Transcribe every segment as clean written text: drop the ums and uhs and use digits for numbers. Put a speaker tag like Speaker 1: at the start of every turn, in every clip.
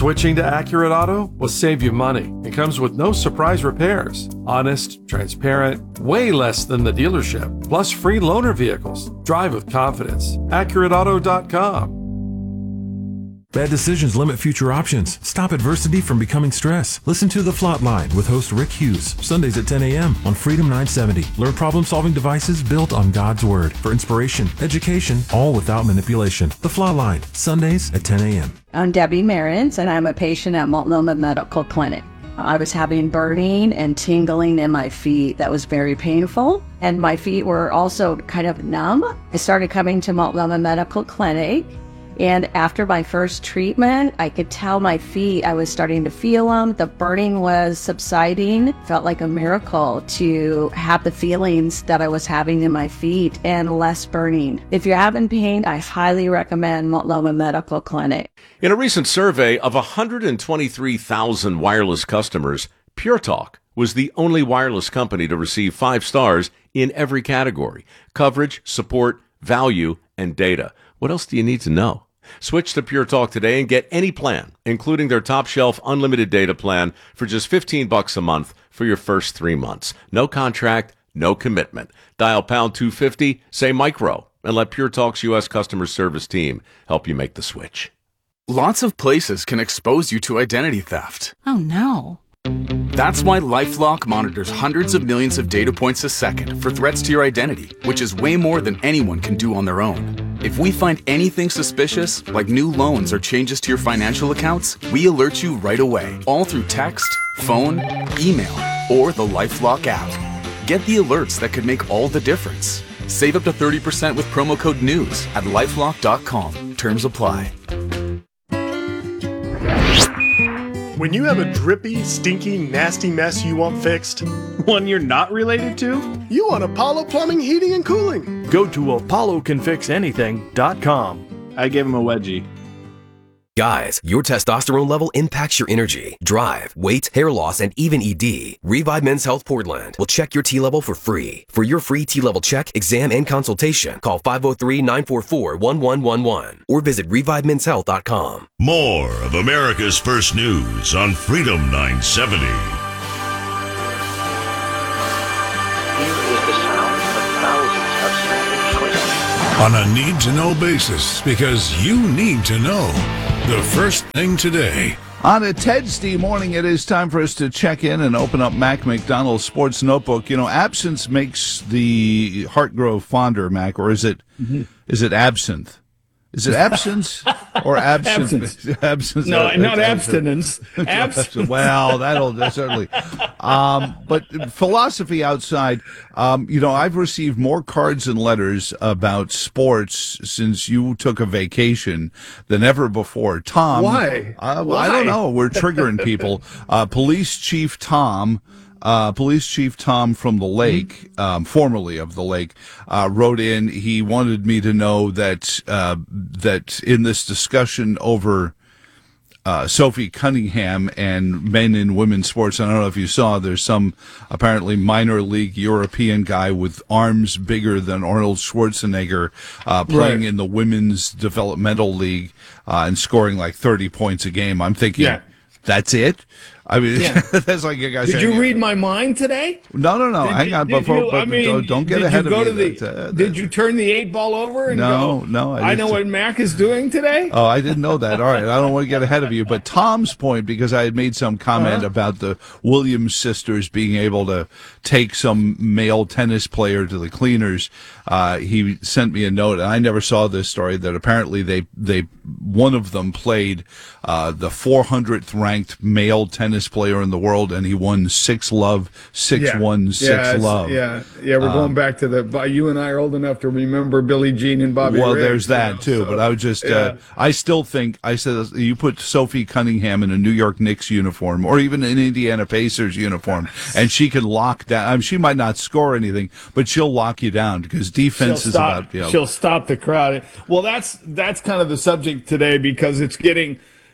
Speaker 1: Switching to Accurate Auto will save you money. It comes with no surprise repairs. Honest, transparent, way less than the dealership. Plus free loaner vehicles. Drive with confidence. AccurateAuto.com.
Speaker 2: Bad decisions limit future options. Stop adversity from becoming stress. Listen to The Flatline with host Rick Hughes, Sundays at 10 a.m. on Freedom 970. Learn problem-solving devices built on God's Word for inspiration, education, all without manipulation. The Flatline, Sundays at 10 a.m.
Speaker 3: I'm Debbie Marins, and I'm a patient at Multnomah Medical Clinic. I was having burning and tingling in my feet that was very painful, and my feet were also kind of numb. I started coming to Multnomah Medical Clinic, and after my first treatment, I could tell my feet, I was starting to feel them. The burning was subsiding. Felt like a miracle to have the feelings that I was having in my feet and less burning. If you're having pain, I highly recommend Multnomah Medical Clinic.
Speaker 4: In a recent survey of 123,000 wireless customers, Pure Talk was the only wireless company to receive 5 stars in every category: coverage, support, value, and data. What else do you need to know? Switch to Pure Talk today and get any plan, including their top shelf unlimited data plan for just $15 a month for your first 3 months. No contract, no commitment. Dial pound 250, say micro, and let Pure Talk's U.S. customer service team help you make the switch.
Speaker 5: Lots of places can expose you to identity theft.
Speaker 6: Oh no.
Speaker 5: That's why LifeLock monitors hundreds of millions of data points a second for threats to your identity, which is way more than anyone can do on their own. If we find anything suspicious, like new loans or changes to your financial accounts, we alert you right away, all through text, phone, email, or the LifeLock app. Get the alerts that could make all the difference. Save up to 30% with promo code NEWS at lifelock.com. Terms apply.
Speaker 7: When you have a drippy, stinky, nasty mess you want fixed,
Speaker 8: one you're not related to,
Speaker 7: you want Apollo Plumbing, Heating, and Cooling.
Speaker 8: Go to apollocanfixanything.com. I gave him a wedgie.
Speaker 9: Guys, your testosterone level impacts your energy, drive, weight, hair loss, and even ED. Revive Men's Health Portland will check your T-level for free. For your free T-level check, exam, and consultation, call 503-944-1111 or visit ReviveMen'sHealth.com.
Speaker 10: More of America's First News on Freedom 970. On a need-to-know basis, because you need to know the first thing today.
Speaker 11: On a Tedsday morning, it is time for us to check in and open up Mac McDonald's Sports Notebook. You know, absence makes the heart grow fonder, Mac, or is it absinthe? Is it absence or absence?
Speaker 12: Absence. No, not abstinence.
Speaker 11: Well, that'll certainly. But philosophy outside, I've received more cards and letters about sports since you took a vacation than ever before. Tom.
Speaker 12: Why?
Speaker 11: I don't know. We're triggering people. Police Chief Tom from the Lake, formerly of the Lake, wrote in. He wanted me to know that in this discussion over Sophie Cunningham and men and women's sports, I don't know if you saw, there's some apparently minor league European guy with arms bigger than Arnold Schwarzenegger playing in the women's developmental league and scoring like 30 points a game. I'm thinking, that's it? I mean, that's like you guys.
Speaker 12: Did you read my mind today?
Speaker 11: No. Hang on, don't get ahead of me.
Speaker 12: Did you turn the 8 ball over? And
Speaker 11: No.
Speaker 12: I know what Mac is doing today.
Speaker 11: Oh, I didn't know that. All right, I don't want to get ahead of you. But Tom's point, because I had made some comment about the Williams sisters being able to take some male tennis player to the cleaners, he sent me a note, and I never saw this story, that apparently one of them played the 400th ranked male tennis player in the world, and he won 6-love, 6-1, 6-love.
Speaker 12: We're going back to you and I are old enough to remember Billie Jean and Bobby
Speaker 11: Well,
Speaker 12: Riggs,
Speaker 11: there's that too, but I was just, I still think, I said, you put Sophie Cunningham in a New York Knicks uniform, or even an Indiana Pacers uniform, and she can lock down, I mean, she might not score anything, but she'll lock you down, because defense is about,
Speaker 12: she'll stop the crowd. Well, that's kind of the subject today, because it's getting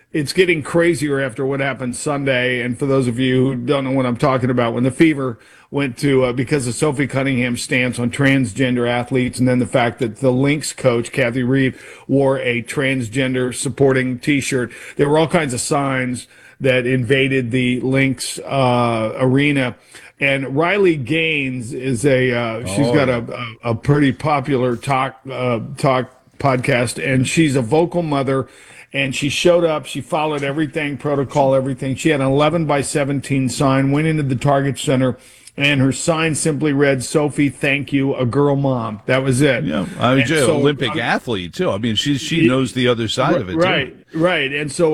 Speaker 12: it's getting crazier after what happened Sunday. And for those of you who don't know what I'm talking about, when the Fever went to, because of Sophie Cunningham's stance on transgender athletes, and then the fact that the Lynx coach, Kathy Reeve, wore a transgender supporting T-shirt, there were all kinds of signs that invaded the Lynx arena. And Riley Gaines is she's got a pretty popular talk podcast, and she's a vocal mother. And she showed up. She followed everything, protocol, everything. She had an 11x17 sign, went into the Target Center, and her sign simply read, "Sophie, thank you, a girl mom." That was it.
Speaker 11: Yeah, I mean, Olympic athlete, too. I mean, she knows the other side of it, too.
Speaker 12: Right. And so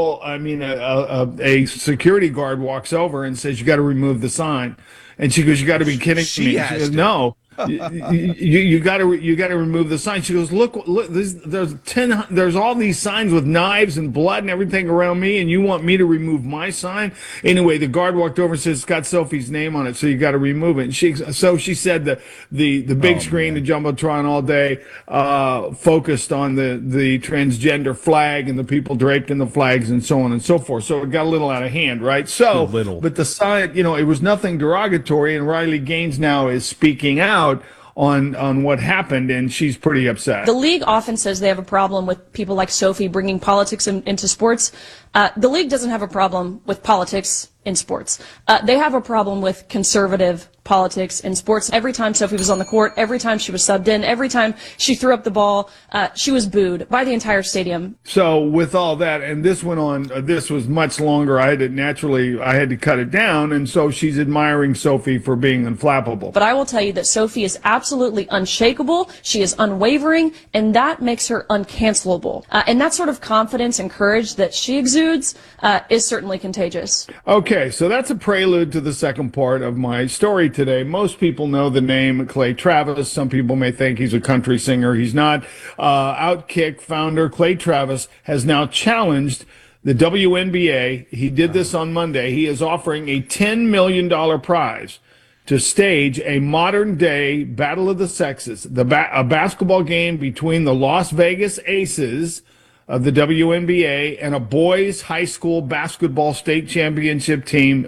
Speaker 12: a security guard walks over and says, "You got to remove the sign." And she goes, "You got to be kidding me." She goes, "No. you got to remove the sign." She goes, look, there's all these signs with knives and blood and everything around me, and you want me to remove my sign? Anyway, the guard walked over and says, "It's got Sophie's name on it, so you got to remove it." And she said the big screen, the Jumbotron all day, focused on the transgender flag and the people draped in the flags and so on and so forth. So it got a little out of hand, right? But the sign, it was nothing derogatory, and Riley Gaines now is speaking out on what happened, and she's pretty upset.
Speaker 6: The league often says they have a problem with people like Sophie bringing politics into sports. The league doesn't have a problem with politics in sports. They have a problem with conservative politics in sports. Every time Sophie was on the court, every time she was subbed in, every time she threw up the ball, she was booed by the entire stadium.
Speaker 12: So with all that, and this went on, this was much longer. I had to cut it down, and so she's admiring Sophie for being unflappable.
Speaker 6: But I will tell you that Sophie is absolutely unshakable. She is unwavering, and that makes her uncancelable. And that sort of confidence and courage that she exudes is certainly contagious.
Speaker 12: Okay, so that's a prelude to the second part of my story today. Most people know the name Clay Travis. Some people may think he's a country singer. He's not. Outkick founder Clay Travis has now challenged the WNBA. He did this on Monday. He is offering a $10 million prize to stage a modern-day battle of the sexes, a basketball game between the Las Vegas Aces of the WNBA and a boys high school basketball state championship team,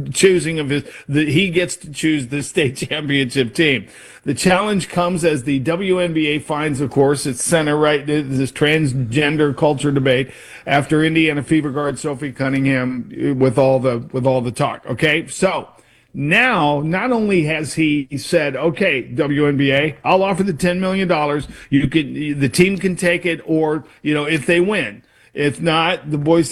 Speaker 12: he gets to choose the state championship team. The challenge comes as the WNBA finds, of course, its center right, this transgender culture debate after Indiana Fever guard Sophie Cunningham with all the talk. Okay, so now, not only has he said, "Okay, WNBA, I'll offer the $10 million. The team can take it, or if they win. If not, the boys